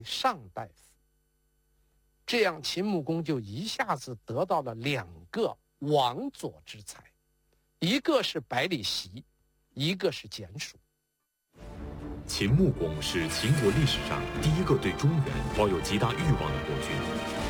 上大夫。这样秦穆公就一下子得到了2个王佐之才，一个是百里奚，一个是简蜀。 秦穆公是秦国历史上第一个对中原抱有极大欲望的国君。